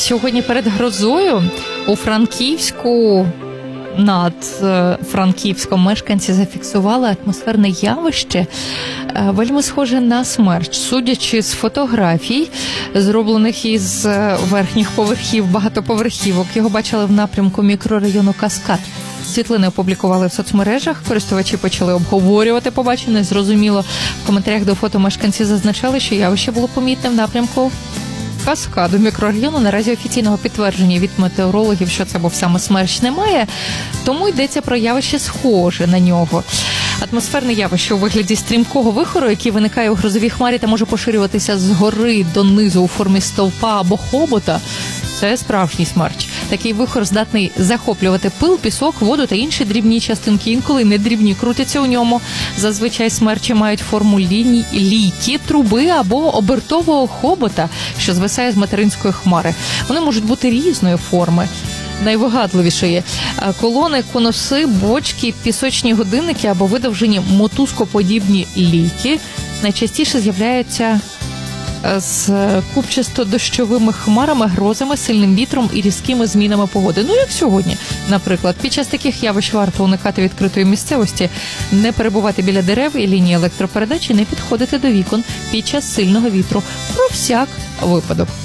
Сьогодні перед грозою у Франківську, над Франківськом, мешканці зафіксували атмосферне явище, вельми схоже на смерч. Судячи з фотографій, зроблених із верхніх поверхів багатоповерхівок, його бачили в напрямку мікрорайону Каскад. Світлини опублікували в соцмережах, користувачі почали обговорювати побачене. Зрозуміло, в коментарях до фото мешканці зазначали, що явище було помітне в напрямку Каскаду мікрорайону. Наразі офіційного підтвердження від метеорологів, що це був саме смерч, немає, тому йдеться про явище схоже на нього. Атмосферне явище у вигляді стрімкого вихору, який виникає у грозовій хмарі та може поширюватися згори донизу у формі стовпа або хобота, це справжній смерч. Такий вихор здатний захоплювати пил, пісок, воду та інші дрібні частинки. Інколи не дрібні крутяться у ньому. Зазвичай смерчі мають форму лійки, труби або обертового хобота, що звисає з материнської хмари. Вони можуть бути різної форми. Найвигадливішої – колони, конуси, бочки, пісочні годинники або видовжені мотузкоподібні лійки найчастіше з'являються з купчасто-дощовими хмарами, грозами, сильним вітром і різкими змінами погоди. Ну, як сьогодні, наприклад. Під час таких явищ варто уникати відкритої місцевості, не перебувати біля дерев і лінії електропередачі, не підходити до вікон під час сильного вітру. Про всяк випадок.